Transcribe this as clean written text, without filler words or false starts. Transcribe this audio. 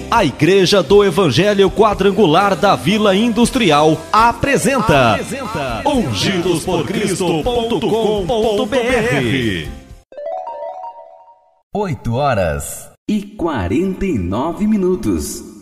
A Igreja do Evangelho Quadrangular da Vila Industrial apresenta ungidosporcristo.com.br. 8h49.